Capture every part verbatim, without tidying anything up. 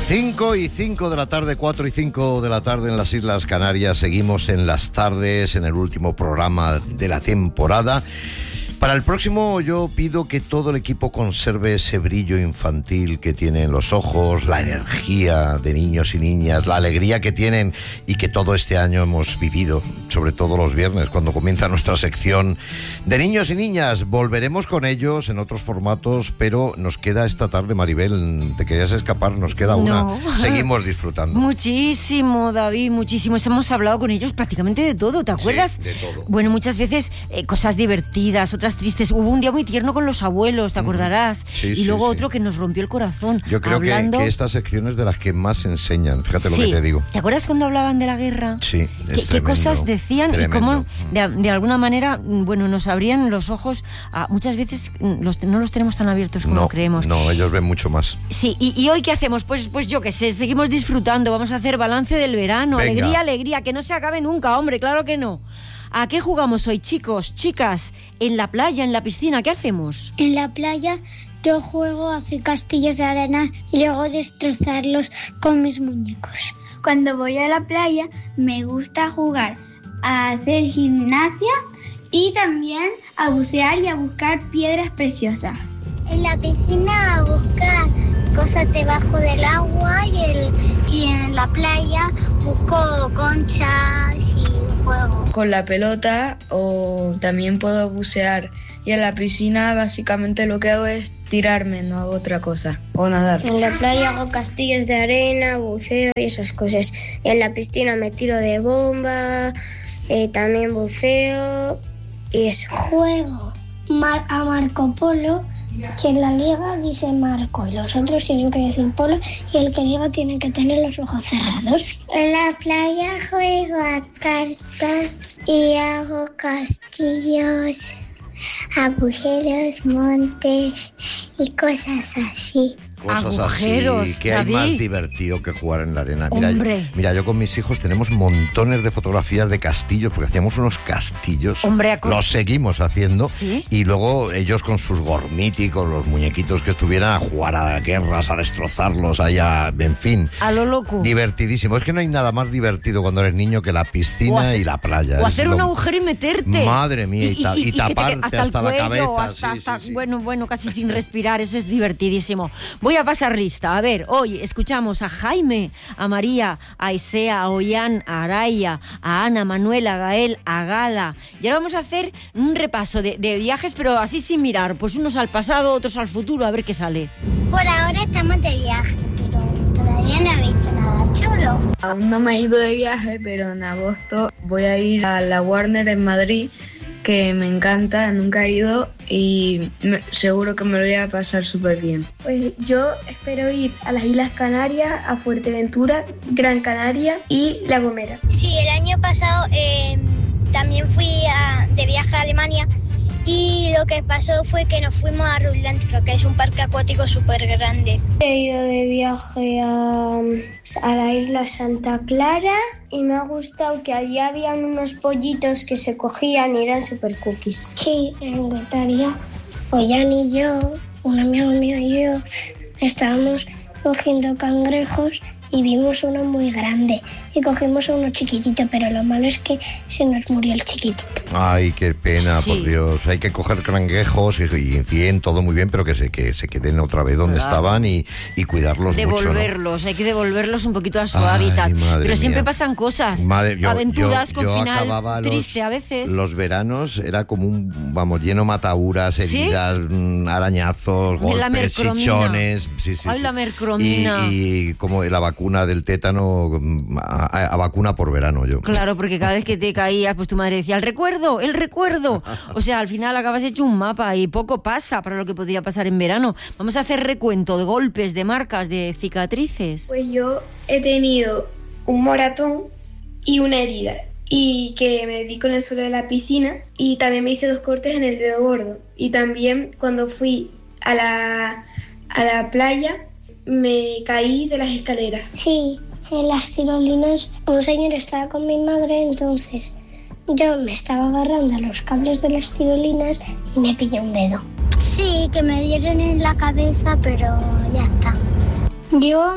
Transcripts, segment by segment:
cinco y cinco de la tarde, cuatro y cinco de la tarde en las Islas Canarias. Seguimos en las tardes, en el último programa de la temporada. Para el próximo yo pido que todo el equipo conserve ese brillo infantil que tienen los ojos, la energía de niños y niñas, la alegría que tienen y que todo este año hemos vivido, sobre todo los viernes, cuando comienza nuestra sección de niños y niñas. Volveremos con ellos en otros formatos, pero nos queda esta tarde, Maribel, te querías escapar, nos queda una. No. Seguimos disfrutando. Muchísimo, David, muchísimo. Hemos hablado con ellos prácticamente de todo, ¿te acuerdas? Sí, de todo. Bueno, muchas veces eh, cosas divertidas, otras tristes. Hubo un día muy tierno con los abuelos, ¿te acordarás? Sí, y sí, luego sí. otro que nos rompió el corazón. Yo creo hablando... que, que esta sección es de las que más enseñan, fíjate sí. lo que te digo. ¿Te acuerdas cuando hablaban de la guerra? Sí, ¿Qué, es qué cosas decían tremendo. y cómo de, de alguna manera, bueno, nos abrían los ojos? A, muchas veces los, no los tenemos tan abiertos como no, creemos. No, ellos ven mucho más. Sí, y, y hoy ¿qué hacemos? Pues, pues yo qué sé, seguimos disfrutando, vamos a hacer balance del verano. Venga. Alegría, alegría, que no se acabe nunca, hombre, claro que no. ¿A qué jugamos hoy, chicos, chicas? En la playa, en la piscina, ¿qué hacemos? En la playa yo juego a hacer castillos de arena y luego destrozarlos con mis muñecos. Cuando voy a la playa me gusta jugar a hacer gimnasia y también a bucear y a buscar piedras preciosas. En la piscina a buscar cosas debajo del agua y, el, y en la playa busco conchas y juego. Con la pelota o también puedo bucear. Y en la piscina básicamente lo que hago es tirarme, no hago otra cosa. O nadar. En la playa hago castillos de arena, buceo y esas cosas. Y en la piscina me tiro de bomba, eh, también buceo y eso. Juego mar- a Marco Polo, que en la liga dice Marco y los otros tienen que decir Polo y el que liga tiene que tener los ojos cerrados. En la playa juego a cartas y hago castillos, agujeros, montes y cosas así. Cosas Agujeros, así, que hay David. más divertido que jugar en la arena. Mira, Hombre. mira, yo con mis hijos tenemos montones de fotografías de castillos, porque hacíamos unos castillos. Hombre, con... los seguimos haciendo. ¿Sí? Y luego ellos con sus gormíticos, los muñequitos que estuvieran a jugar a guerras, a destrozarlos, allá, en fin. A lo loco. Divertidísimo. Es que no hay nada más divertido cuando eres niño que la piscina hacer, y la playa. O Es hacer lo... un agujero y meterte. Madre mía, y, ta- y, y, y taparte te, hasta, hasta el la cuello, cabeza. Hasta, sí, hasta, sí, sí. Bueno, bueno, casi sin respirar, eso es divertidísimo. Voy a pasar lista. A ver, hoy escuchamos a Jaime, a María, a Isea, a Ollán, a Araya, a Ana, a Manuel, a Gael, a Gala. Y ahora vamos a hacer un repaso de, de viajes, pero así sin mirar. Pues unos al pasado, otros al futuro, a ver qué sale. Por ahora estamos de viaje, pero todavía no he visto nada chulo. Aún no me he ido de viaje, pero en agosto voy a ir a la Warner en Madrid, que me encanta, nunca he ido y me, seguro que me lo voy a pasar súper bien. Pues yo espero ir a las Islas Canarias, a Fuerteventura, Gran Canaria y La Gomera. Sí, el año pasado eh, también fui a, de viaje a Alemania y lo que pasó fue que nos fuimos a Rutlántica, que es un parque acuático súper grande. He ido de viaje a, a la isla Santa Clara y me ha gustado que allí habían unos pollitos que se cogían y eran super cookies. Sí, en Guetaria, Ollán y yo, un amigo mío y yo, estábamos cogiendo cangrejos y vimos uno muy grande y cogimos uno chiquitito, pero lo malo es que se nos murió el chiquitito. Ay, qué pena, Sí. por Dios. Hay que coger cangrejos y, y bien, todo muy bien, pero que se, que se queden otra vez donde Claro. estaban y, y cuidarlos mucho, ¿no? Devolverlos, hay que devolverlos un poquito a su Ay, hábitat. madre Pero siempre mía. pasan cosas, Madre, yo- aventuras yo- con yo final acababa los- triste a veces. Los veranos era como un, vamos, lleno mataduras, ¿Sí? heridas, mm, arañazos, Ay, la golpes, mercromina. chichones. Sí, sí, Ay, sí. la mercromina. Y, y como la vacuna del tétano, mm, a, a- a vacuna por verano yo. Claro, porque cada vez que te caías, pues tu madre decía, el recuerdo, el recuerdo. O sea, al final acabas hecho un mapa y poco pasa para lo que podría pasar en verano. Vamos a hacer recuento de golpes, de marcas, de cicatrices. Pues yo he tenido un moratón y una herida. Y que me di con el suelo de la piscina y también me hice dos cortes en el dedo gordo. Y también cuando fui a la, a la playa me caí de las escaleras. Sí, en las tirolinas un señor estaba con mi madre, entonces yo me estaba agarrando a los cables de las tirolinas y me pillé un dedo. Sí, que me dieron en la cabeza, pero ya está. Yo me he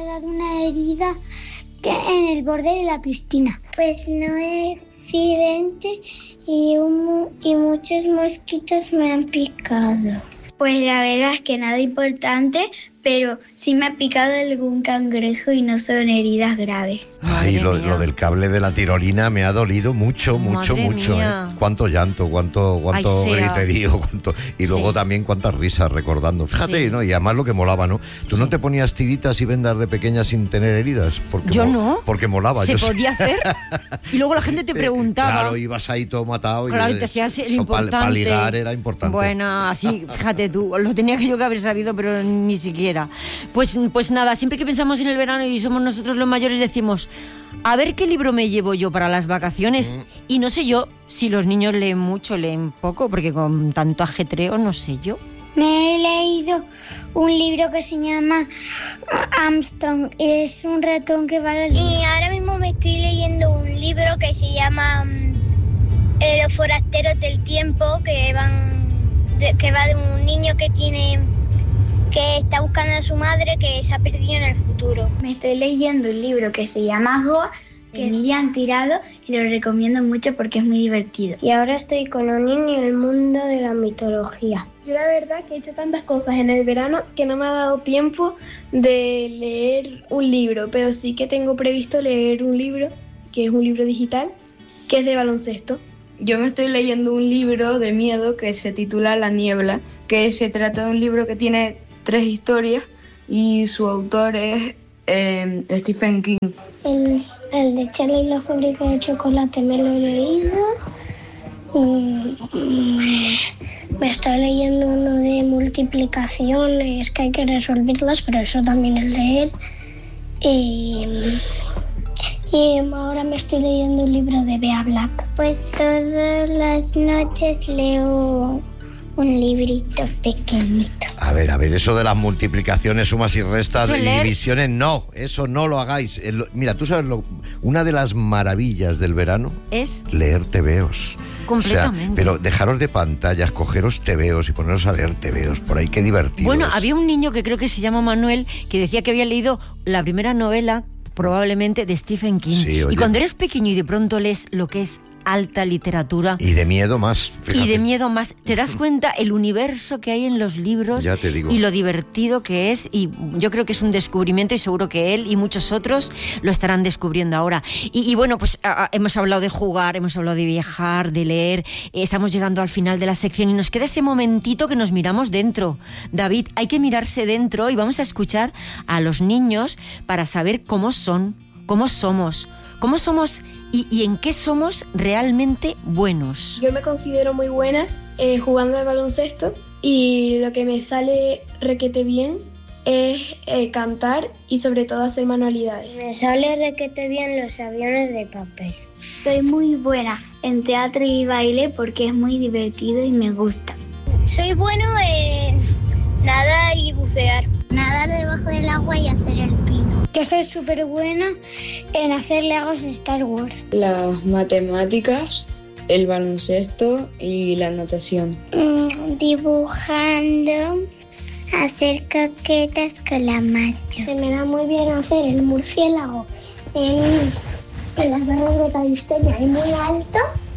dado una herida que en el borde de la piscina. Pues no he accidente y, un, y muchos mosquitos me han picado. Pues la verdad es que nada importante, pero sí me ha picado algún cangrejo y no son heridas graves. Ay, lo, lo del cable de la tirolina me ha dolido mucho, mucho, Madre mucho. mía. ¿eh? Cuánto llanto, cuánto, cuánto Ay, sea. griterío, cuánto... Y luego Sí. también cuántas risas recordando. Fíjate, Sí. ¿no? Y además lo que molaba, ¿no? ¿Tú Sí. no te ponías tiritas y vendas de pequeña sin tener heridas? Porque Yo mo- no. Porque molaba. Se yo sí. podía hacer. Y luego la gente te preguntaba. Claro, ibas ahí todo matado. Claro, y y te hacías el eso importante. Para ligar era importante. Bueno, así, fíjate tú, lo tenía que yo que haber sabido, pero ni siquiera. Pues, pues nada, siempre que pensamos en el verano y somos nosotros los mayores decimos, a ver qué libro me llevo yo para las vacaciones. Mm. Y no sé yo si los niños leen mucho, leen poco, porque con tanto ajetreo, no sé yo. Me he leído un libro que se llama Armstrong. Es un ratón que va a la luna. Y ahora mismo me estoy leyendo un libro que se llama mm, eh, Los forasteros del tiempo, que van de- que va de un niño que tiene que está buscando a su madre que se ha perdido en el futuro. Me estoy leyendo un libro que se llama Goa, que Miriam Tirado, y lo recomiendo mucho porque es muy divertido. Y ahora estoy con un niño en el mundo de la mitología. Yo la verdad que he hecho tantas cosas en el verano que no me ha dado tiempo de leer un libro, pero sí que tengo previsto leer un libro, que es un libro digital, que es de baloncesto. Yo me estoy leyendo un libro de miedo que se titula La niebla, que se trata de un libro que tiene tres historias y su autor es eh, Stephen King. El, el de Charlie y la fábrica de chocolate me lo he leído. Mm, Me, me estoy leyendo uno de multiplicaciones que hay que resolverlas, pero eso también es leer. Y, y ahora me estoy leyendo un libro de Bea Black. Pues todas las noches leo un librito pequeñito. A ver, a ver, eso de las multiplicaciones, sumas y restas Eso y leer. divisiones, no, eso no lo hagáis. El- mira, tú sabes, lo, una de las maravillas del verano, Es leer tebeos. completamente. O sea, pero dejaros de pantallas, cogeros tebeos y poneros a leer tebeos por ahí, qué divertido. Bueno, es. había un niño que creo que se llama Manuel que decía que había leído la primera novela, probablemente de Stephen King. Sí, oye. Y cuando eres pequeño y de pronto lees lo que es alta literatura Y de miedo más, fíjate. y de miedo más, te das cuenta el universo que hay en los libros Ya te digo. y lo divertido que es, y yo creo que es un descubrimiento y seguro que él y muchos otros lo estarán descubriendo ahora. Y, y bueno, pues a, a, hemos hablado de jugar, hemos hablado de viajar, de leer, eh, estamos llegando al final de la sección y nos queda ese momentito que nos miramos dentro. David, hay que mirarse dentro y vamos a escuchar a los niños para saber cómo son, cómo somos, cómo somos y, y en qué somos realmente buenos. Yo me considero muy buena eh, jugando al baloncesto y lo que me sale requete bien es eh, cantar y sobre todo hacer manualidades. Me sale requete bien los aviones de papel. Soy muy buena en teatro y baile porque es muy divertido y me gusta. Soy bueno en nadar y bucear. Nadar debajo del agua y hacer el pino. Yo soy súper buena en hacer legos de Star Wars. Las matemáticas, el baloncesto y la natación. Mm, dibujando, hacer coquetas con la macho. Se me da muy bien hacer el murciélago en, en las barras de calistenia y muy alto.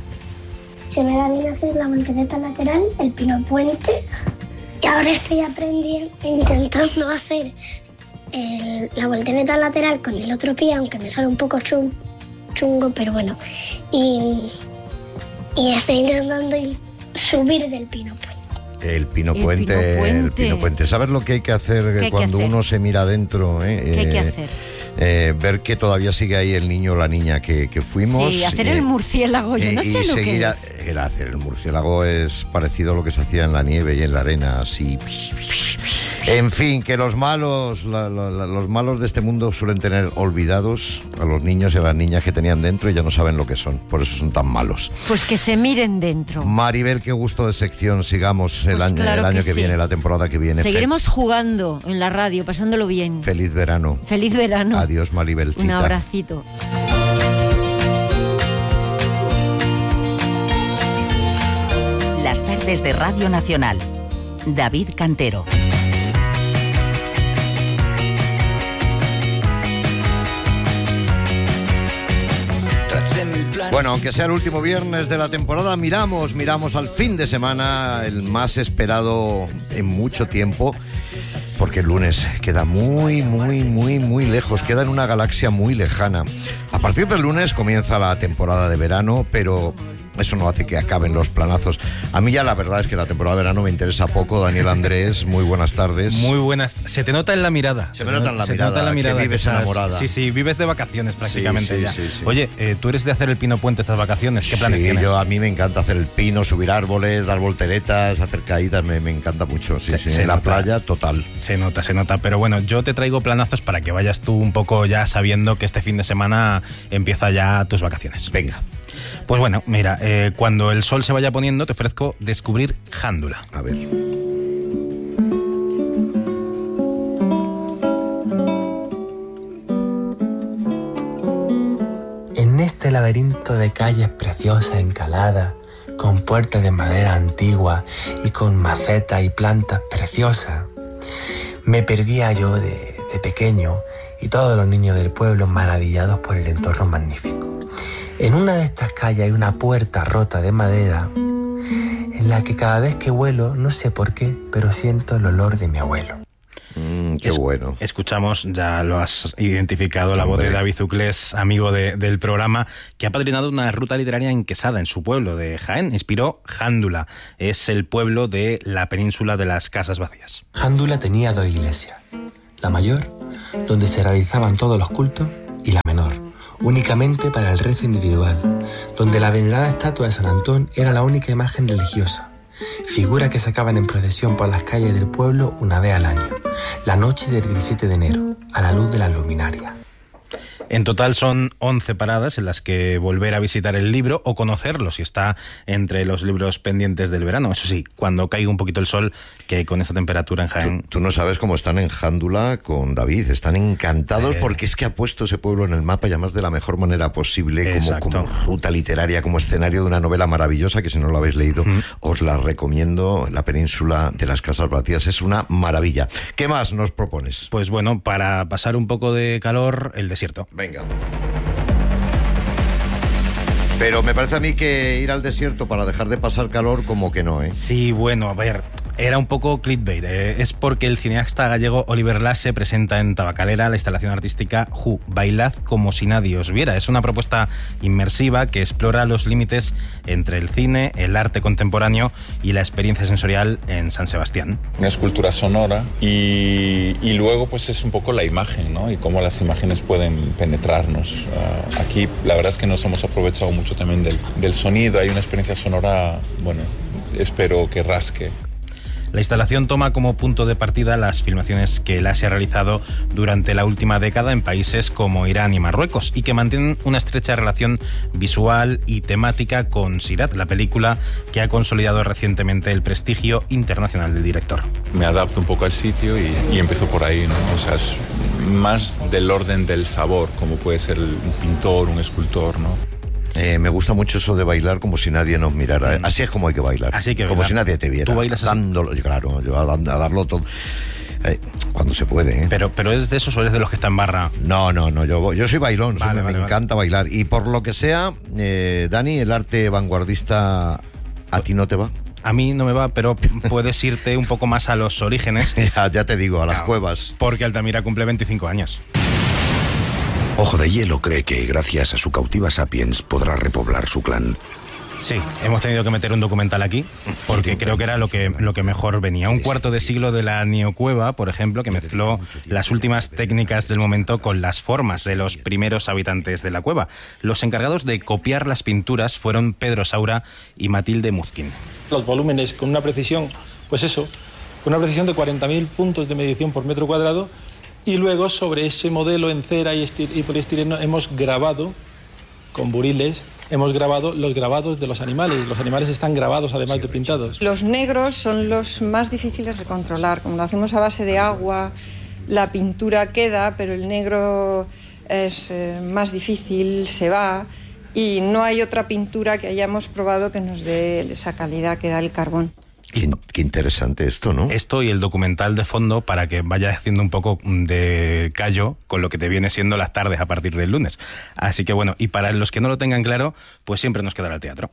Se me da bien hacer la voltereta lateral, el pino puente. Y ahora estoy aprendiendo, intentando hacer el- la voltereta lateral con el otro pie, aunque me sale un poco chun- chungo, pero bueno. Y, y estoy intentando ir- subir del pino puente. El pino El puente, pino puente. el pino puente. ¿Sabes lo que hay que hacer ¿Qué hay que cuando hacer? uno se mira adentro? Eh? ¿Qué hay que Eh, hacer? eh, ver que todavía sigue ahí el niño o la niña que, que fuimos. Sí, hacer eh, el murciélago, yo eh, no y sé lo seguir que a- es. el hacer el murciélago es parecido a lo que se hacía en la nieve y en la arena, así. En fin, que los malos, la- la- la- los malos de este mundo suelen tener olvidados a los niños y a las niñas que tenían dentro y ya no saben lo que son, por eso son tan malos. Pues que se miren dentro. Maribel, qué gusto de sección, sigamos el Pues año, claro el año que que, sí. viene, la temporada que viene. Seguiremos jugando en la radio, pasándolo bien. Fe- Feliz verano. Feliz verano. Adiós, Maribel. Un abracito. Las tardes de Radio Nacional. David Cantero. Bueno, aunque sea el último viernes de la temporada, miramos, miramos al fin de semana, el más esperado en mucho tiempo, porque el lunes queda muy, muy, muy, muy lejos, queda en una galaxia muy lejana. A partir del lunes comienza la temporada de verano, pero eso no hace que acaben los planazos. A mí ya la verdad es que la temporada de verano me interesa poco. Daniel Andrés, muy buenas tardes. Muy buenas. Se te nota en la mirada. Se, se me nota en la mirada, nota en la mirada que vives que estás, enamorada. Sí, sí, vives de vacaciones prácticamente sí, sí, ya. Sí, sí. Oye, eh, ¿tú eres de hacer el pino puente estas vacaciones? ¿Qué planes sí, tienes? Yo, a mí me encanta hacer el pino, subir árboles, dar volteretas, hacer caídas, me, me encanta mucho. Sí, se, sí, se en nota. La playa, total. Se nota, se nota. Pero bueno, yo te traigo planazos para que vayas tú un poco ya sabiendo que este fin de semana empieza ya tus vacaciones. Venga. Pues bueno, mira, eh, cuando el sol se vaya poniendo te ofrezco descubrir Jándula. A ver. En este laberinto de calles preciosas encaladas, con puertas de madera antigua y con macetas y plantas preciosas, me perdía yo de, de pequeño y todos los niños del pueblo maravillados por el entorno magnífico. En una de estas calles hay una puerta rota de madera en la que cada vez que vuelo, no sé por qué, pero siento el olor de mi abuelo. Mm, qué es, bueno. Escuchamos, ya lo has identificado, la voz de David Zuclés, amigo de, del programa, que ha padrinado una ruta literaria en Quesada, en su pueblo de Jaén. Inspiró Jándula. Es el pueblo de la península de las Casas Vacías. Jándula tenía dos iglesias. La mayor, donde se realizaban todos los cultos, y la menor, únicamente para el rezo individual, donde la venerada estatua de San Antón era la única imagen religiosa, figura que sacaban en procesión por las calles del pueblo una vez al año, la noche del diecisiete de enero, a la luz de las luminarias. En total son once paradas en las que volver a visitar el libro o conocerlo si está entre los libros pendientes del verano. Eso sí, cuando caiga un poquito el sol, que con esta temperatura en Jaén... Tú, tú no sabes cómo están en Jándula con David. Están encantados eh... porque es que ha puesto ese pueblo en el mapa y además de la mejor manera posible, como, como ruta literaria, como escenario de una novela maravillosa que si no lo habéis leído, mm. os la recomiendo. La península de las Casas Vacías es una maravilla. ¿Qué más nos propones? Pues bueno, para pasar un poco de calor, el desierto. Venga. Pero me parece a mí que ir al desierto para dejar de pasar calor, como que no, ¿eh? Sí, bueno, a ver, era un poco clickbait. Eh. Es porque el cineasta gallego Oliver Lasse presenta en Tabacalera la instalación artística Ju, bailad como si nadie os viera. Es una propuesta inmersiva que explora los límites entre el cine, el arte contemporáneo y la experiencia sensorial en San Sebastián. Una escultura sonora y, y luego pues es un poco la imagen, ¿no? Y cómo las imágenes pueden penetrarnos. Uh, aquí la verdad es que nos hemos aprovechado mucho también del, del sonido. Hay una experiencia sonora, bueno, espero que rasque. La instalación toma como punto de partida las filmaciones que Lasse ha realizado durante la última década en países como Irán y Marruecos y que mantienen una estrecha relación visual y temática con Sirat, la película que ha consolidado recientemente el prestigio internacional del director. Me adapto un poco al sitio y, y empiezo por ahí, ¿no? O sea, es más del orden del sabor, como puede ser un pintor, un escultor, ¿no? Eh, me gusta mucho eso de bailar como si nadie nos mirara. Mm. Así es como hay que bailar. Así que como bailar. Si nadie te viera. ¿Tú bailas así? Dándolo, claro, yo a, a darlo todo. Eh, cuando se puede, ¿eh? Pero, pero ¿es de esos o eres de los que está en barra? No, no, no, yo, yo soy bailón, vale, soy, vale, me vale. encanta bailar. Y por lo que sea, eh, Dani, el arte vanguardista, ¿a ti no te va? A mí no me va, pero puedes irte un poco más a los orígenes. ya, ya te digo, a las claro, cuevas. Porque Altamira cumple veinticinco años. Ojo de Hielo cree que gracias a su cautiva Sapiens podrá repoblar su clan. Sí, hemos tenido que meter un documental aquí porque creo que era lo que, lo que mejor venía. Un cuarto de siglo de la neocueva, por ejemplo, que mezcló las últimas técnicas del momento con las formas de los primeros habitantes de la cueva. Los encargados de copiar las pinturas fueron Pedro Saura y Matilde Muzkin. Los volúmenes con una precisión, pues eso, con una precisión de cuarenta mil puntos de medición por metro cuadrado. Y luego sobre ese modelo en cera y, y poliestireno hemos grabado, con buriles, hemos grabado los grabados de los animales. Los animales están grabados además de pintados. Los negros son los más difíciles de controlar. Como lo hacemos a base de agua, la pintura queda, pero el negro es eh, más difícil, se va. Y no hay otra pintura que hayamos probado que nos dé esa calidad que da el carbón. Qué, qué interesante esto, ¿no? Esto y el documental de fondo para que vayas haciendo un poco de callo con lo que te viene siendo las tardes a partir del lunes. Así que bueno, y para los que no lo tengan claro, pues siempre nos quedará el teatro.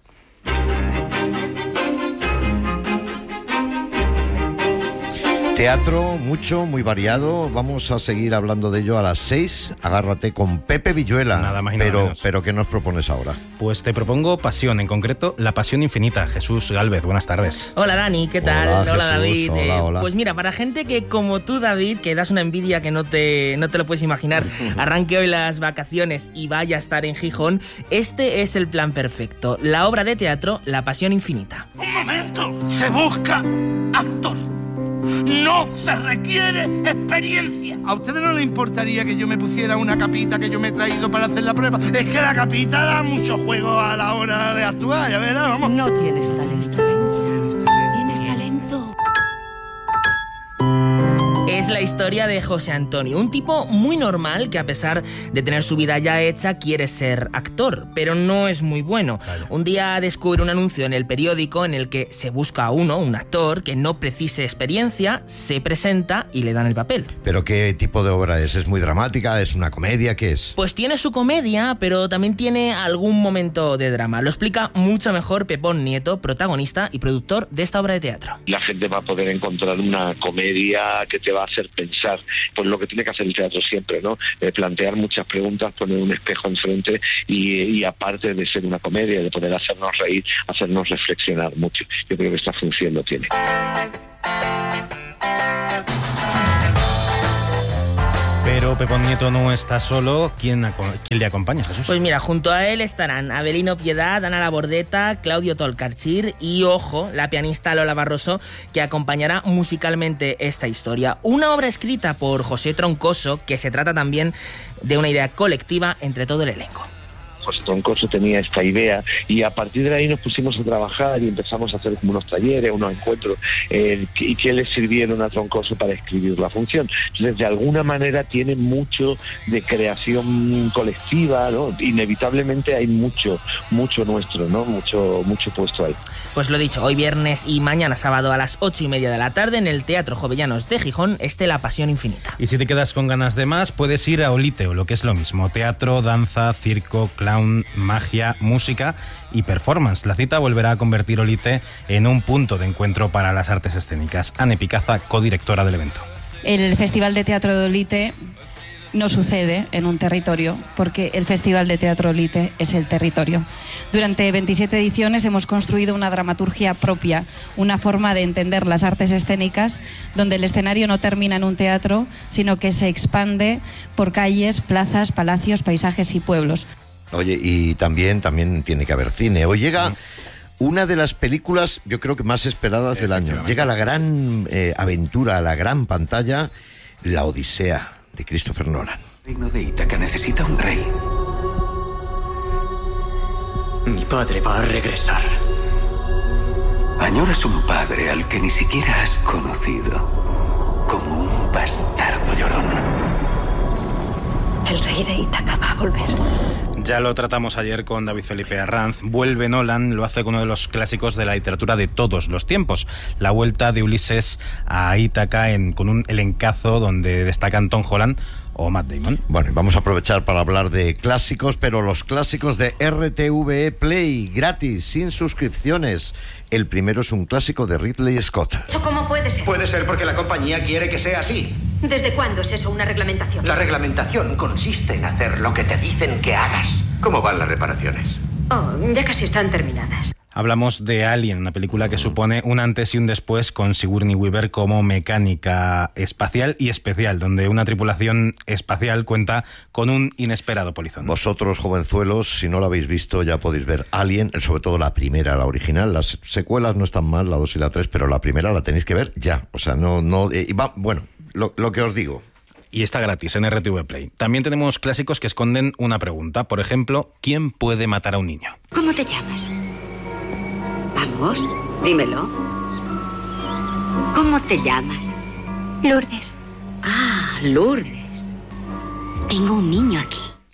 Teatro, mucho, muy variado. Vamos a seguir hablando de ello a las seis. Agárrate con Pepe Villuela. Nada más y nada pero, menos. pero ¿qué nos propones ahora? Pues te propongo Pasión, en concreto La Pasión Infinita. Jesús Gálvez, buenas tardes. Hola Dani, ¿qué tal? Hola, Hola, Jesús, David. hola, Eh, hola. Pues mira, para gente que como tú, David, que das una envidia que no te, no te lo puedes imaginar, arranque hoy las vacaciones y vaya a estar en Gijón, este es el plan perfecto. La obra de teatro La Pasión Infinita. ¡Un momento! ¡Se busca actor! ¡No se requiere experiencia! ¿A ustedes no les importaría que yo me pusiera una capita que yo me he traído para hacer la prueba? Es que la capita da mucho juego a la hora de actuar, ya verás, vamos. No tienes talento. Tienes talento. Es la historia de José Antonio, un tipo muy normal que a pesar de tener su vida ya hecha quiere ser actor, pero no es muy bueno. Vale. Un día descubre un anuncio en el periódico en el que se busca a uno, un actor, que no precise experiencia, se presenta y le dan el papel. ¿Pero qué tipo de obra es? ¿Es muy dramática? ¿Es una comedia? ¿Qué es? Pues tiene su comedia, pero también tiene algún momento de drama. Lo explica mucho mejor Pepón Nieto, protagonista y productor de esta obra de teatro. La gente va a poder encontrar una comedia que te va a hacer pensar, pues lo que tiene que hacer el teatro siempre, ¿no? Eh, plantear muchas preguntas, poner un espejo enfrente y, y aparte de ser una comedia, de poder hacernos reír, hacernos reflexionar mucho. Yo creo que esta función lo tiene. Pero Pepón Nieto no está solo. ¿Quién, ¿Quién le acompaña, Jesús? Pues mira, junto a él estarán Abelino Piedad, Ana Labordeta, Claudio Tolcarchir y, ojo, la pianista Lola Barroso, que acompañará musicalmente esta historia. Una obra escrita por José Troncoso, que se trata también de una idea colectiva entre todo el elenco. José Troncoso tenía esta idea y a partir de ahí nos pusimos a trabajar y empezamos a hacer como unos talleres, unos encuentros eh, y que le sirvieron a Troncoso para escribir la función. Entonces, de alguna manera tiene mucho de creación colectiva, ¿no? Inevitablemente hay mucho, mucho nuestro, ¿no? Mucho, mucho puesto ahí. Pues lo dicho, hoy viernes y mañana sábado a las ocho y media de la tarde en el Teatro Jovellanos de Gijón, este La Pasión Infinita. Y si te quedas con ganas de más, puedes ir a Olite, o lo que es lo mismo, teatro, danza, circo, clown, magia, música y performance. La cita volverá a convertir Olite en un punto de encuentro para las artes escénicas. Ane Picaza, codirectora del evento. El Festival de Teatro de Olite no sucede en un territorio, porque el Festival de Teatro Olite es el territorio. Durante veintisiete ediciones hemos construido una dramaturgia propia, una forma de entender las artes escénicas, donde el escenario no termina en un teatro, sino que se expande por calles, plazas, palacios, paisajes y pueblos. Oye, y también, también tiene que haber cine. Hoy llega una de las películas, yo creo que más esperadas del año. Llega la gran eh, aventura a la gran pantalla, La Odisea, de Christopher Nolan. El reino de Ítaca necesita un rey. Mi padre va a regresar. Añoras un padre al que ni siquiera has conocido, como un bastardo llorón. El rey de Ítaca va a volver. Ya lo tratamos ayer con David Felipe Arranz. Vuelve Nolan, lo hace con uno de los clásicos de la literatura de todos los tiempos. La vuelta de Ulises a Ítaca en, con un elencazo donde destacan Tom Holland o Matt Damon. Bueno, vamos a aprovechar para hablar de clásicos, pero los clásicos de R T V E Play, gratis, sin suscripciones. El primero es un clásico de Ridley Scott. ¿Eso cómo puede ser? Puede ser porque la compañía quiere que sea así. ¿Desde cuándo es eso una reglamentación? La reglamentación consiste en hacer lo que te dicen que hagas. ¿Cómo van las reparaciones? Oh, ya casi están terminadas. Hablamos de Alien, una película que supone un antes y un después con Sigourney Weaver como mecánica espacial y especial, donde una tripulación espacial cuenta con un inesperado polizón. Vosotros, jovenzuelos, si no la habéis visto, ya podéis ver Alien, sobre todo la primera, la original. Las secuelas no están mal, la dos y la tres, pero la primera la tenéis que ver ya. O sea, no... no eh, va, bueno, lo, lo que os digo. Y está gratis en R T V Play. También tenemos clásicos que esconden una pregunta. Por ejemplo, ¿quién puede matar a un niño? ¿Cómo te llamas? Vamos, dímelo. ¿Cómo te llamas? Lourdes. Ah, Lourdes. Tengo un niño aquí.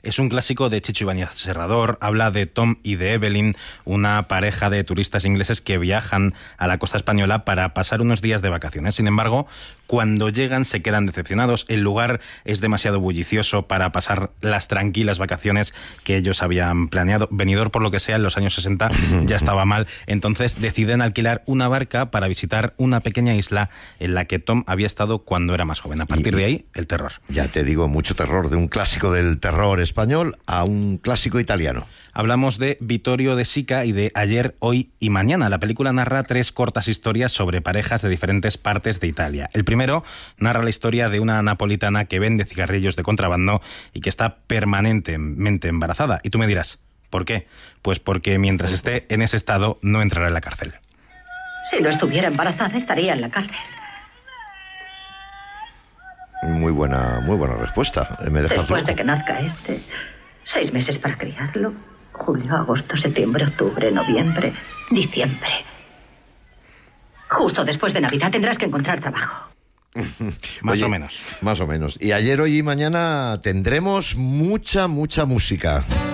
Es un clásico de Chicho Ibáñez Serrador, habla de Tom y de Evelyn, una pareja de turistas ingleses que viajan a la costa española para pasar unos días de vacaciones. Sin embargo, cuando llegan se quedan decepcionados. El lugar es demasiado bullicioso para pasar las tranquilas vacaciones que ellos habían planeado. Benidorm, por lo que sea, en los años sesenta ya estaba mal. Entonces deciden alquilar una barca para visitar una pequeña isla en la que Tom había estado cuando era más joven. A partir y, de ahí, el terror. Ya te digo, mucho terror, de un clásico del terror español a un clásico italiano. Hablamos de Vittorio De Sica y de Ayer, Hoy y Mañana. La película narra tres cortas historias sobre parejas de diferentes partes de Italia. El primero narra la historia de una napolitana que vende cigarrillos de contrabando y que está permanentemente embarazada. Y tú me dirás, ¿por qué? Pues porque mientras esté en ese estado no entrará en la cárcel. Si no estuviera embarazada, estaría en la cárcel. Muy buena, muy buena respuesta. Me dejas Después loco. de que nazca este, seis meses para criarlo. Julio, agosto, septiembre, octubre, noviembre, diciembre. Justo después de Navidad tendrás que encontrar trabajo. Más Oye, o menos. Más o menos. Y ayer, hoy y mañana tendremos mucha, mucha música.